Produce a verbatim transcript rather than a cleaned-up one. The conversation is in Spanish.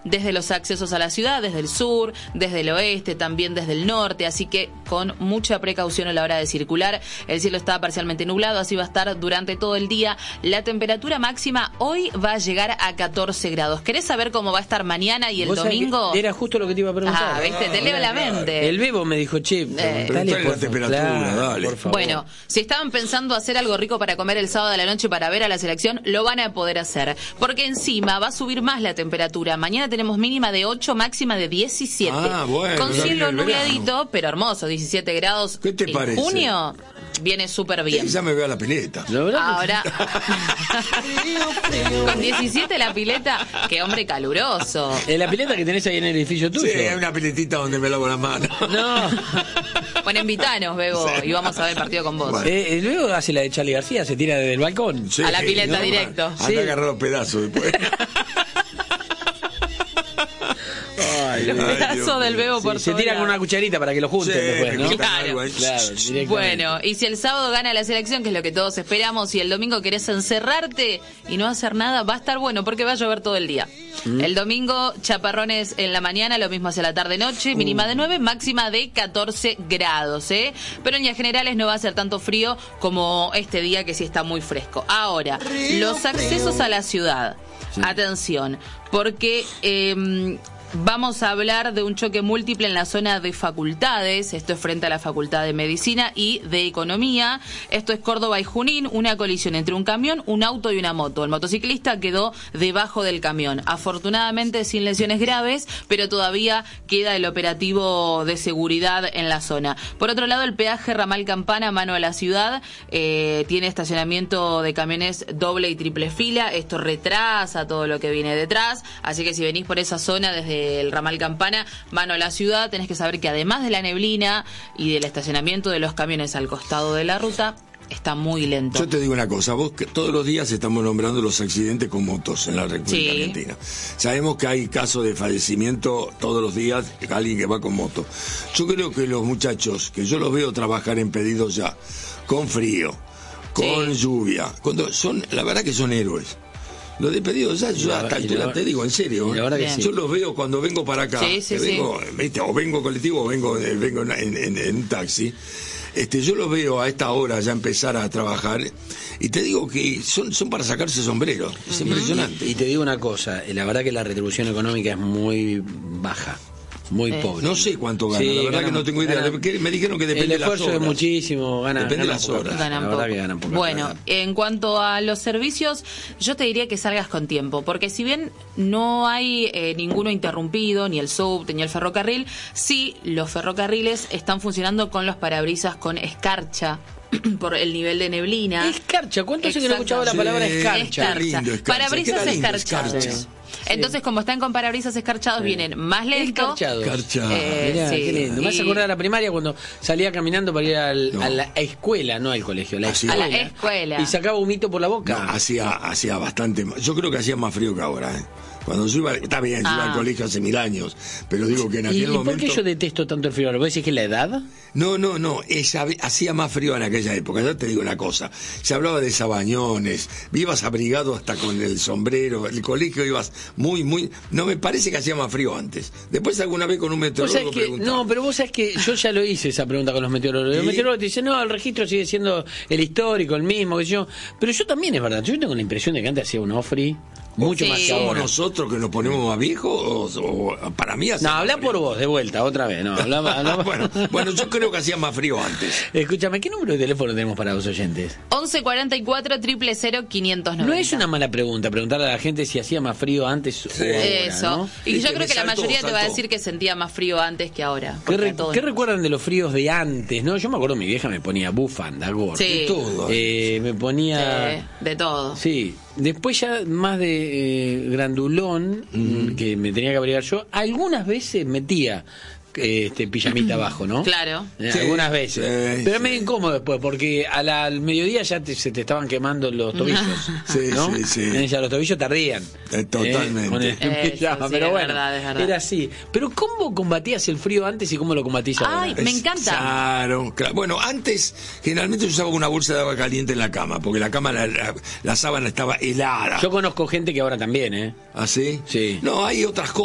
desde los accesos a la ciudad, desde el sur, desde el oeste, también desde el norte, así que con mucha precaución a la hora de circular. El cielo está parcialmente nublado, así va a estar durante todo el día. La temperatura máxima hoy va a llegar a catorce grados. ¿Querés saber cómo va a estar mañana y el domingo? Era justo lo que te iba a preguntar. Ah, viste, te leo la mente. El Bebo me dijo, che, eh, dale por la temperatura, claro, dale. por favor. Bueno, si estaban pensando hacer algo rico para comer el sábado de la noche para ver a la selección, lo van a poder hacer. Porque encima va a subir más la temperatura. Mañana tenemos mínima de ocho, máxima de diecisiete. Ah, bueno. Con cielo el nubladito, verano. pero hermoso, diecisiete grados. ¿Qué te en parece? junio viene súper bien. Eh, ya me veo a la pileta. La verdad que Ahora, con diecisiete la pileta, qué hombre caluroso. En la pileta que tenés ahí en el edificio tuyo. Sí, hay una piletita donde me lavo las manos. No. Bueno, invitanos, Bebo, Sí. y vamos a ver el partido con vos. Bueno. Eh, luego hace la de Charly García, se tira desde el balcón. Sí, A la pileta no, directo. Anda Sí. a agarrar los pedazos después. Ay, Ay, Pedazo Dios del mío. Bebo sí, por se todo tira con lado. una cucharita para que lo junten Sí, después, me ¿no? cortan Claro. algo ahí. Claro, directamente. Bueno, y si el sábado gana la selección, que es lo que todos esperamos, y el domingo querés encerrarte y no hacer nada, va a estar bueno porque va a llover todo el día. Mm. El domingo, chaparrones en la mañana, lo mismo hacia la tarde-noche, Uh. mínima de nueve, máxima de catorce grados, ¿eh? Pero en líneas generales no va a ser tanto frío como este día que sí está muy fresco. Ahora, los accesos a la ciudad. Sí. Atención, porque... Eh, Vamos a hablar de un choque múltiple en la zona de facultades, esto es frente a la Facultad de Medicina y de Economía, esto es Córdoba y Junín, una colisión entre un camión, un auto y una moto. El motociclista quedó debajo del camión, afortunadamente sin lesiones graves, pero todavía queda el operativo de seguridad en la zona. Por otro lado, el peaje Ramal Campana, mano a la ciudad, eh, tiene estacionamiento de camiones doble y triple fila, esto retrasa todo lo que viene detrás, así que si venís por esa zona desde el Ramal Campana, mano a la ciudad, tenés que saber que además de la neblina y del estacionamiento de los camiones al costado de la ruta, está muy lento. Yo te digo una cosa, vos que todos los días estamos nombrando los accidentes con motos en la República Sí. Argentina. Sabemos que hay casos de fallecimiento todos los días, alguien que va con moto. Yo creo que los muchachos, que yo los veo trabajar en pedidos ya, con frío, con Sí. lluvia, cuando son, la verdad que son héroes. Los de pedidos ya, yo La a esta verdad- y altura la- te digo, en serio. y la verdad que ¿eh? sí. Yo los veo cuando vengo para acá. Sí, sí, que sí. vengo, ¿viste? O vengo colectivo o vengo, eh, vengo en, en- en un taxi. Este, yo los veo a esta hora ya empezar a trabajar y te digo que son, son para sacarse sombrero. Es impresionante. Y te digo una cosa, la verdad que la retribución económica es muy baja, muy Eh. pobre. No sé cuánto gana, Sí, la verdad ganan- que no tengo idea. ganan- Que me dijeron que depende El de las esfuerzo horas. es muchísimo, gana, Depende de ganan las poco. horas. Ganan La poco. verdad que ganan poco. Bueno, en cuanto a los servicios, yo te diría que salgas con tiempo, porque si bien no hay eh, ninguno interrumpido, ni el subte, ni el ferrocarril, sí los ferrocarriles están funcionando con los parabrisas con escarcha por el nivel de neblina. Escarcha, ¿cuánto hace que no Exacto. escuchaba la palabra Sí. escarcha? Qué lindo, escarcha. Parabrisas Qué lindo, escarchados. escarcha. Entonces, como están con parabrisas escarchados, vienen más lento. Escarchados. Escarchados. Eh, Mirá, sí. qué lindo. Me hace Y- acordar a la primaria cuando salía caminando para ir al- No. a la escuela, no al colegio, la Así escuela. A la escuela. Y sacaba humito por la No, boca. hacía, hacía bastante más. Yo creo que hacía más frío que ahora, ¿eh? Cuando yo iba, está bien, yo iba Ah. al colegio hace mil años, pero digo que en ¿Y, aquel y por momento... qué yo detesto tanto el frío? ¿Vos decís que es la edad? No, no, no, ella hacía más frío en aquella época. Yo te digo una cosa, se hablaba de sabañones, ibas abrigado hasta con el sombrero, el colegio ibas muy, muy... No, me parece que hacía más frío antes. Después alguna vez con un ¿Vos meteorólogo sabés que, preguntaba. no, pero vos sabés que yo ya lo hice esa pregunta con los meteorólogos. Los ¿Y? meteorólogos te dicen, no, el registro sigue siendo el histórico, el mismo, que yo. Pero yo también es verdad, yo tengo la impresión de que antes hacía un ofri mucho Sí. más que ¿Somos ahora. nosotros que nos ponemos más viejos? O, o- para mí hace No, más habla frío. por vos, de vuelta, otra vez. No, habla, habla- bueno, bueno, yo creo que hacía más frío antes. Escúchame, ¿qué número de teléfono tenemos para los oyentes? once cuarenta y cuatro, cero cero cero, quinientos noventa. No es una mala pregunta preguntarle a la gente si hacía más frío antes o ahora, Eso. ¿no? Y Sí, yo que creo me que la saltó, mayoría te va a saltó. decir que sentía más frío antes que ahora. ¿Qué, porque re- a todos qué nos- recuerdan de los fríos de antes? No, yo me acuerdo mi vieja me ponía bufanda, gorro. Sí. Todo. Eh, me ponía... Eh, de todo. Sí, después ya más de eh, grandulón, mm, que me tenía que abrigar yo, algunas veces metía eh, este pijamita abajo, ¿no? Claro. Eh, Sí, algunas veces. sí, Pero es sí. medio incómodo después, porque a la- al mediodía ya te- se te estaban quemando los tobillos. Sí, ¿no? sí, sí. Eh, Ya los tobillos tardían. Eh, totalmente. con el Eso, pijama, sí, pero es bueno, verdad, es verdad. era así. Pero ¿cómo combatías el frío antes y cómo lo combatís ahora? Ay, me Es- encanta. Claro, claro. Bueno, antes generalmente yo usaba una bolsa de agua caliente en la cama, porque la cama, la, la- la sábana estaba helada. Yo conozco gente que ahora también, ¿eh? ¿Ah, sí? Sí. No, hay otras cosas.